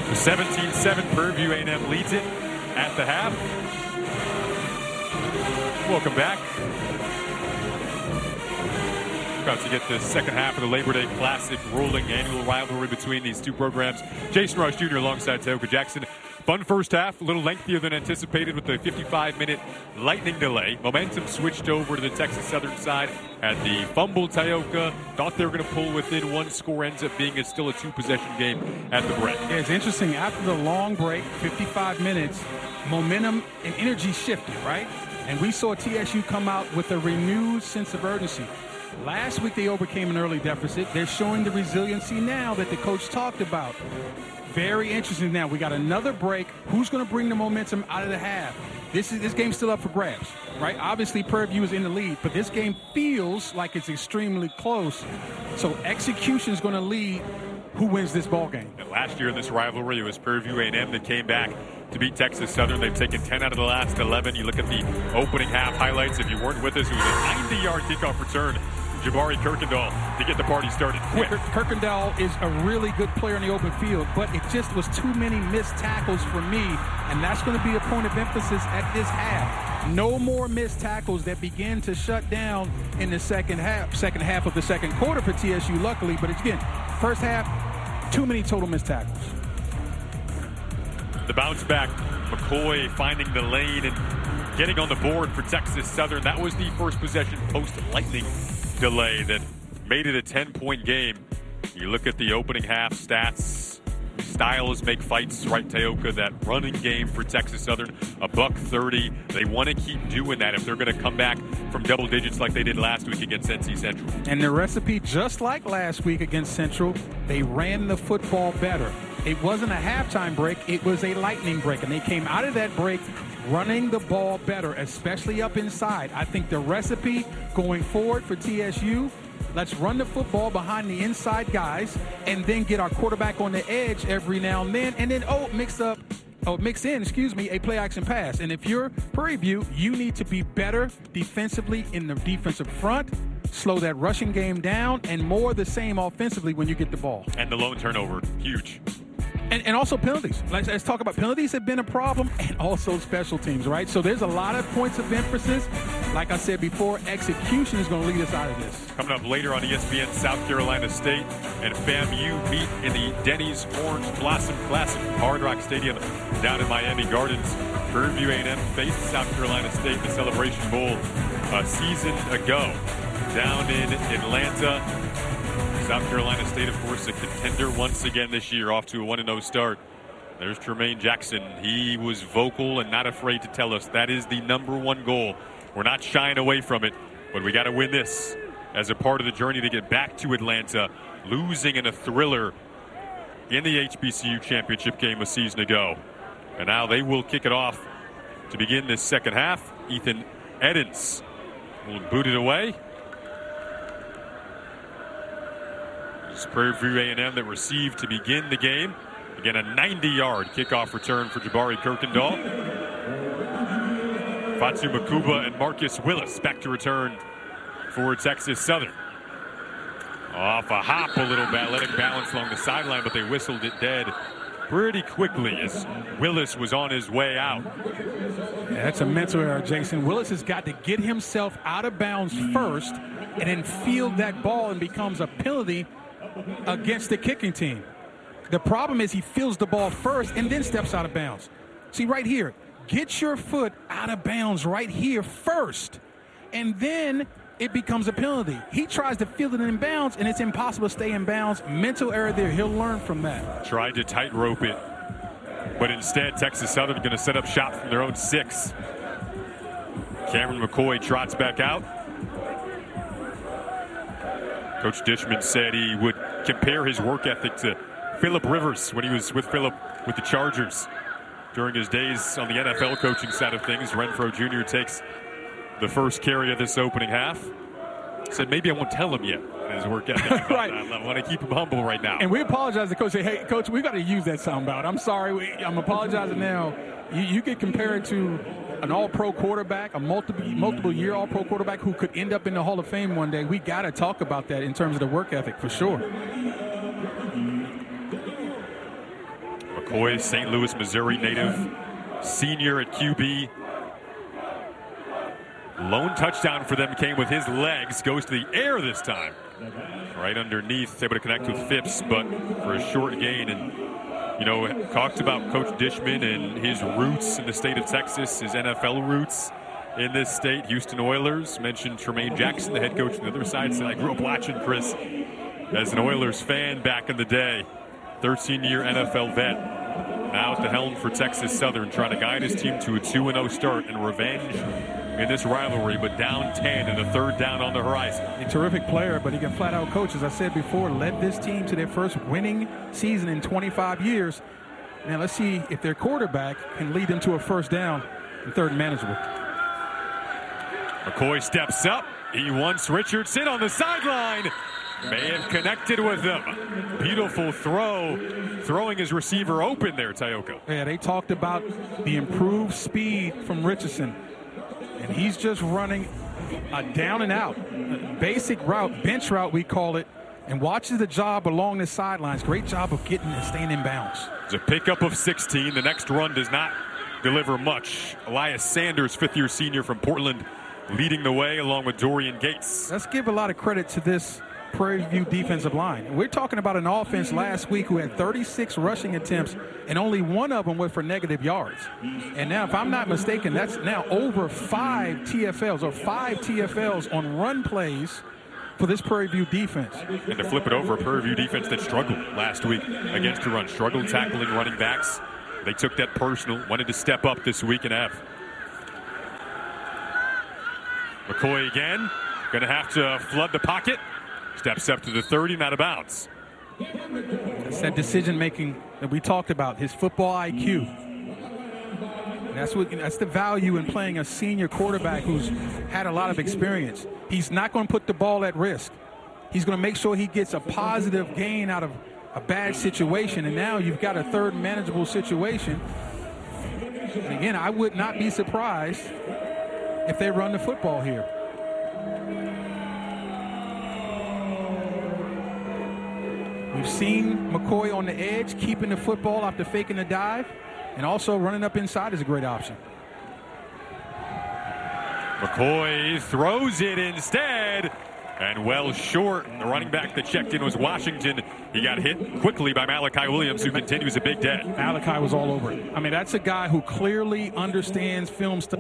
17-7, Prairie View A&M leads it at the half. Welcome back. About to get the second half of the Labor Day Classic rolling, annual rivalry between these two programs. Jason Ross Jr. alongside Tioga Jackson. Fun first half, a little lengthier than anticipated with the 55-minute lightning delay. Momentum switched over to the Texas Southern side at the fumble. Tioga thought they were going to pull within one score, ends up being still a two-possession game at the break. Yeah, it's interesting. After the long break, 55 minutes, momentum and energy shifted, right? And we saw TSU come out with a renewed sense of urgency. Last week they overcame an early deficit. They're showing the resiliency now that the coach talked about. Very interesting now. We got another break. Who's going to bring the momentum out of the half? This game's still up for grabs, right? Obviously, Prairie View is in the lead, but this game feels like it's extremely close. So execution is going to lead who wins this ball game. And last year in this rivalry, it was Prairie View A&M that came back to beat Texas Southern. They've taken 10 out of the last 11. You look at the opening half highlights. If you weren't with us, it was a 90-yard kickoff return. Jabari Kirkendall to get the party started quick. Kirkendall is a really good player in the open field, but it just was too many missed tackles for me, and that's going to be a point of emphasis at this half. No more missed tackles that begin to shut down in the second half of the second quarter for TSU, luckily. But again, first half, too many total missed tackles. The bounce back, McCoy finding the lane and getting on the board for Texas Southern. That was the first possession post-lightning delay that made it a 10-point game. You look at the opening half stats. Styles make fights, right, Tioga? That running game for Texas Southern, $130. They want to keep doing that if they're going to come back from double digits like they did last week against NC Central. And the recipe, just like last week against Central, they ran the football better. It wasn't a halftime break, it was a lightning break, and they came out of that break running the ball better, especially up inside. I think the recipe going forward for TSU, let's run the football behind the inside guys and then get our quarterback on the edge every now and then mix in a play action pass. And if you're Prairie View, you need to be better defensively in the defensive front, slow that rushing game down, and more the same offensively when you get the ball. And the lone turnover, huge. And also penalties. Let's talk about penalties have been a problem, and also special teams, right? So there's a lot of points of emphasis. Like I said before, execution is going to lead us out of this. Coming up later on ESPN, South Carolina State and FAMU meet in the Denny's Orange Blossom Classic, Hard Rock Stadium down in Miami Gardens. Prairie View A&M faced South Carolina State in the Celebration Bowl a season ago down in Atlanta. South Carolina State, of course, a contender once again this year, off to a 1-0 start. There's Tremaine Jackson. He was vocal and not afraid to tell us that is the number one goal. We're not shying away from it, but we got to win this as a part of the journey to get back to Atlanta, losing in a thriller in the HBCU championship game a season ago. And now they will kick it off to begin this second half. Ethan Edens will boot it away. It's Prairie View A&M that received to begin the game. Again, a 90-yard kickoff return for Jabari Kirkendall. Fatu Makuba and Marcus Willis back to return for Texas Southern. Off a hop a little bit, letting balance along the sideline, but they whistled it dead pretty quickly as Willis was on his way out. Yeah, that's a mental error, Jason. Willis has got to get himself out of bounds first and then field that ball, and becomes a penalty against the kicking team. The problem is he fields the ball first and then steps out of bounds. See right here, get your foot out of bounds right here first, and then it becomes a penalty. He tries to field it in bounds, and it's impossible to stay in bounds. Mental error there. He'll learn from that. Tried to tightrope it, but instead Texas Southern going to set up shop from their own 6. Cameron McCoy trots back out. Coach Dishman said he would compare his work ethic to Phillip Rivers when he was with Phillip with the Chargers during his days on the NFL coaching side of things. Renfro Jr. takes the first carry of this opening half. Said maybe I won't tell him yet his work ethic. Right. I want to keep him humble right now. And we apologize to Coach. Say, hey, Coach, we got to use that soundbite. I'm sorry. I'm apologizing now. You get compared to an all-pro quarterback, a multiple-year all-pro quarterback who could end up in the Hall of Fame one day. We got to talk about that in terms of the work ethic for sure. McCoy, St. Louis, Missouri native, senior at QB. Lone touchdown for them came with his legs. Goes to the air this time. Right underneath, able to connect with Phipps, but for a short gain. And, you know, talked about Coach Dishman and his roots in the state of Texas, his NFL roots in this state. Houston Oilers, mentioned Tremaine Jackson, the head coach on the other side. Said, I grew up watching Chris as an Oilers fan back in the day. 13-year NFL vet. Now at the helm for Texas Southern, trying to guide his team to a 2-0 start and revenge in this rivalry, but down 10 and a third down on the horizon. A terrific player, but he can flat out coach. As I said before, led this team to their first winning season in 25 years. Now let's see if their quarterback can lead them to a first down and third and manageable. McCoy steps up. He wants Richardson on the sideline. May have connected with him. Beautiful throw. Throwing his receiver open there, Tayoka. Yeah, they talked about the improved speed from Richardson. And he's just running a down and out, a basic route, bench route we call it, and watches the job along the sidelines. Great job of getting and staying in bounds. It's a pickup of 16. The next run does not deliver much. Elias Sanders, fifth-year senior from Portland, leading the way along with Dorian Gates. Let's give a lot of credit to this Prairie View defensive line. We're talking about an offense last week who had 36 rushing attempts, and only one of them went for negative yards. And now, if I'm not mistaken, that's now over 5 TFLs on run plays for this Prairie View defense. And to flip it over, a Prairie View defense that struggled last week against the run, struggled tackling running backs. They took that personal, wanted to step up this week and have. McCoy again, going to have to flood the pocket. Steps up to the 30, not out of bounds. It's that decision-making that we talked about, his football IQ. That's the value in playing a senior quarterback who's had a lot of experience. He's not going to put the ball at risk. He's going to make sure he gets a positive gain out of a bad situation, and now you've got a third manageable situation. And again, I would not be surprised if they run the football here. We've seen McCoy on the edge, keeping the football after faking the dive, and also running up inside is a great option. McCoy throws it instead, and well short. The running back that checked in was Washington. He got hit quickly by Malachi Williams, who continues a big day. Malachi was all over it. I mean, that's a guy who clearly understands film stuff.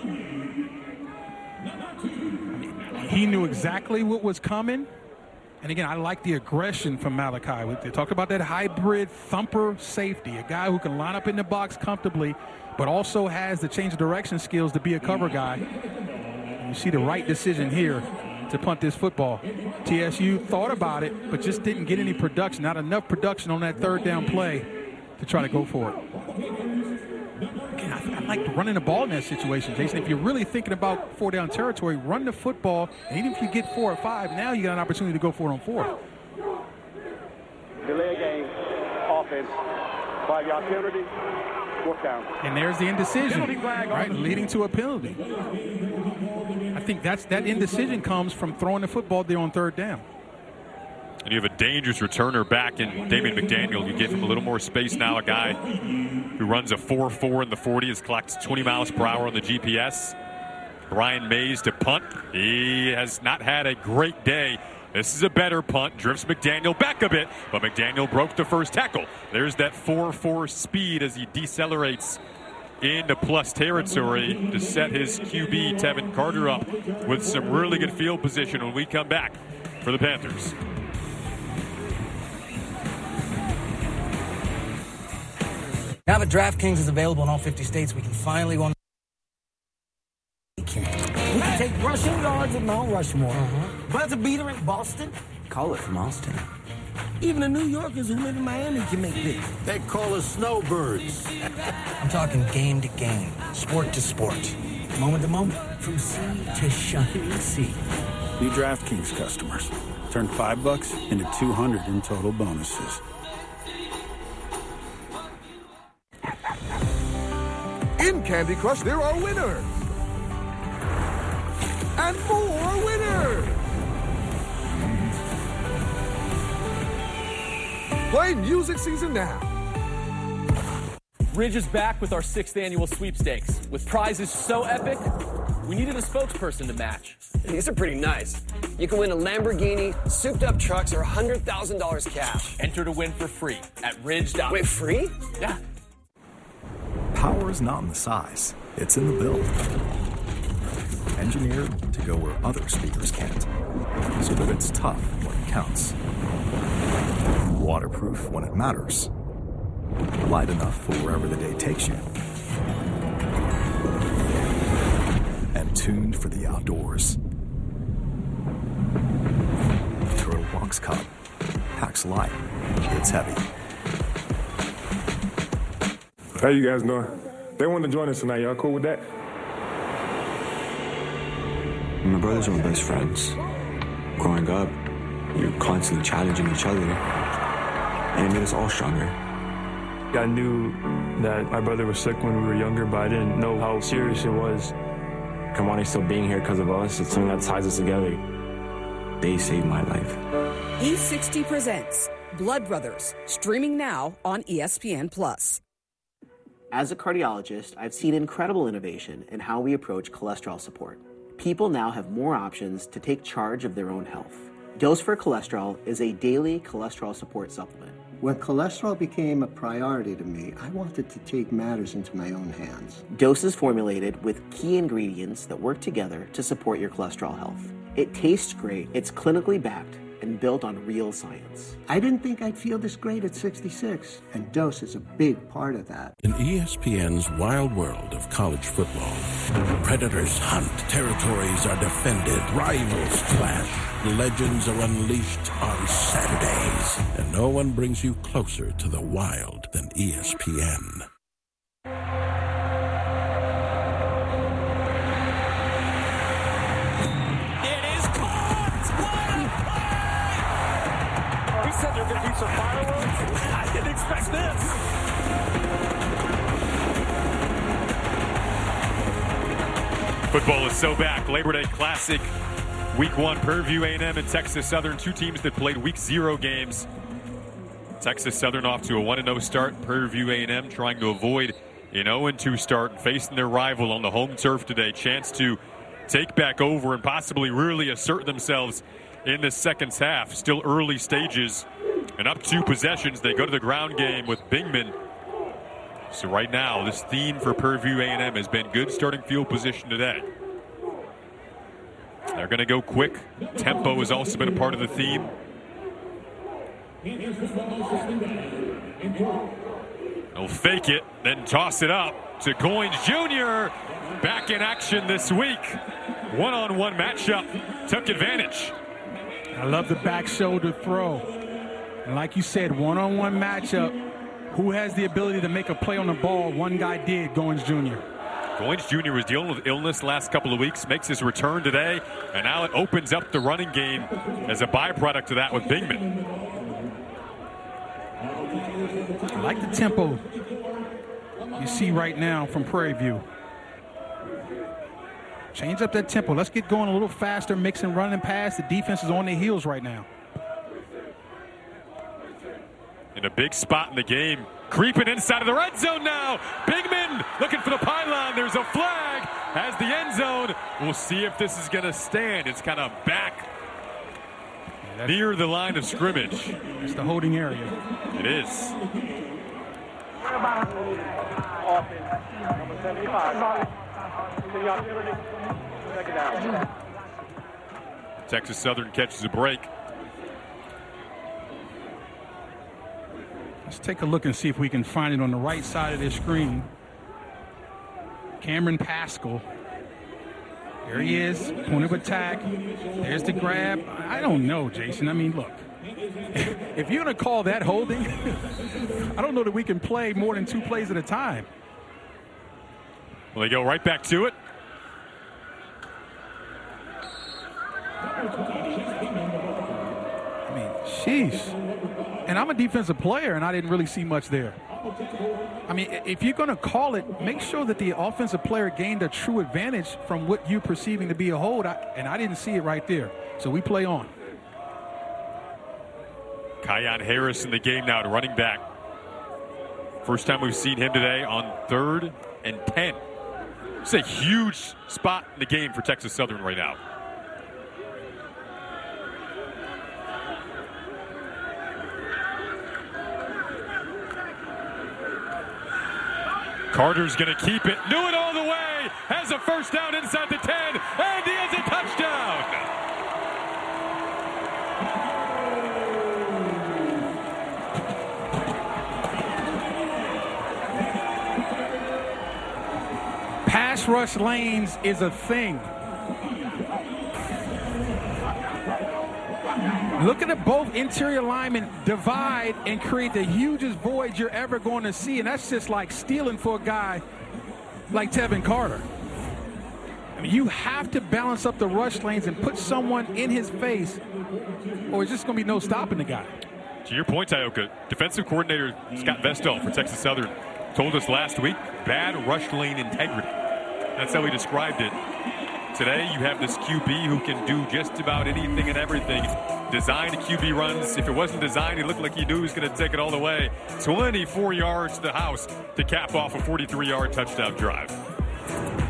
He knew exactly what was coming. And again, I like the aggression from Malachi. They talked about that hybrid thumper safety, a guy who can line up in the box comfortably, but also has the change of direction skills to be a cover guy. And you see the right decision here to punt this football. TSU thought about it, but just didn't get any production, not enough production on that third down play to try to go for it. Again, I like running the ball in that situation, Jason. If you're really thinking about 4-down territory, run the football, and even if you get 4 or 5, now you got an opportunity to go for it on 4. Delay game, offense, 5-yard penalty, 4th down. And there's the indecision, right, leading to a penalty. I think that indecision comes from throwing the football there on 3rd down. And you have a dangerous returner back in Damian McDaniel. You give him a little more space now. A guy who runs a 4.4 in the 40, has clocked 20 miles per hour on the GPS. Brian Mays to punt. He has not had a great day. This is a better punt. Drifts McDaniel back a bit, but McDaniel broke the first tackle. There's that 4.4 speed as he decelerates into plus territory to set his QB, Tevin Carter, up with some really good field position when we come back for the Panthers. Now that DraftKings is available in all 50 states, we can finally go on. We can take rushing yards at Mount Rushmore. Buzzer beater in Boston. Call it from Austin. Even the New Yorkers who live in Miami can make this. They call us snowbirds. I'm talking game to game, sport to sport, moment to moment, from sea to shining sea. New DraftKings customers. Turn $5 into $200 in total bonuses. In Candy Crush, there are winners. And more winners. Play Music Season now. Ridge is back with our 6th annual sweepstakes. With prizes so epic, we needed a spokesperson to match. These are pretty nice. You can win a Lamborghini, souped-up trucks, or $100,000 cash. Enter to win for free at Ridge. Wait, free? Yeah. Power is not in the size, it's in the build. Engineered to go where other speakers can't, so that it's tough when it counts. Waterproof when it matters. Light enough for wherever the day takes you. And tuned for the outdoors. Turtle Box Cup. Packs light. It's heavy. How you guys doing? They want to join us tonight. Y'all cool with that? My brothers are my best friends. Growing up, you're constantly challenging each other. And it made us all stronger. I knew that my brother was sick when we were younger, but I didn't know how serious it was. Kamani still being here because of us, it's something that ties us together. They saved my life. E60 presents Blood Brothers, streaming now on ESPN+. As a cardiologist, I've seen incredible innovation in how we approach cholesterol support. People now have more options to take charge of their own health. Dose for Cholesterol is a daily cholesterol support supplement. When cholesterol became a priority to me, I wanted to take matters into my own hands. Dose is formulated with key ingredients that work together to support your cholesterol health. It tastes great, it's clinically backed, and built on real science. I didn't think I'd feel this great at 66, and Dose is a big part of that. In ESPN's wild world of college football, predators hunt, territories are defended, rivals clash, legends are unleashed on Saturdays, and no one brings you closer to the wild than ESPN. Said there were going to be some fireworks. I didn't expect this. Football is so back. Labor Day Classic, Week 1, Prairie View A&M and Texas Southern, two teams that played Week 0 games. Texas Southern off to a 1-0 start. Prairie View A&M trying to avoid an 0-2 start, facing their rival on the home turf today. Chance to take back over and possibly really assert themselves in the second half. Still early stages and up 2 possessions. They go to the ground game with Bingman. So right now, this theme for Prairie View A&M has been good starting field position today. They're going to go quick. Tempo has also been a part of the theme. They'll fake it, then toss it up to Goins Jr. Back in action this week. One-on-one matchup. Took advantage. I love the back shoulder throw. And like you said, one-on-one matchup. Who has the ability to make a play on the ball? One guy did, Goins Jr. Goins Jr. was dealing with illness last couple of weeks, makes his return today, and now it opens up the running game as a byproduct of that with Bingman. I like the tempo you see right now from Prairie View. Change up that tempo. Let's get going a little faster, mixing run and pass. The defense is on their heels right now. In a big spot in the game. Creeping inside of the red zone now. Bingman looking for the pylon. There's a flag. Has the end zone. We'll see if this is going to stand. It's kind of back near the line of scrimmage. It's the holding area. It is. Texas Southern catches a break. Let's take a look and see if we can find it on the right side of this screen. Cameron Pascal. There he is, point of attack. There's the grab. I don't know, Jason. I mean, look. If you're going to call that holding, I don't know that we can play more than 2 plays at a time. Well, they go right back to it. I mean, sheesh. And I'm a defensive player, and I didn't really see much there. I mean, if you're going to call it, make sure that the offensive player gained a true advantage from what you're perceiving to be a hold, and I didn't see it right there. So we play on. Kyon Harris in the game now to running back First time we've seen him today on 3rd and 10. It's a huge spot in the game for Texas Southern right now. Carter's going to keep it. Knew it all the way. Has a first down inside the 10. And he has a touchdown. Pass rush lanes is a thing. Look at both interior linemen divide and create the hugest void you're ever going to see. And that's just like stealing for a guy like Tevin Carter. I mean, you have to balance up the rush lanes and put someone in his face, or it's just going to be no stopping the guy. To your point, Tioka, defensive coordinator Scott Vestal for Texas Southern told us last week, bad rush lane integrity. That's how he described it. Today, you have this QB who can do just about anything and everything. Designed QB runs. If it wasn't designed, he looked like he knew he was going to take it all the way. 24 yards to the house to cap off a 43-yard touchdown drive.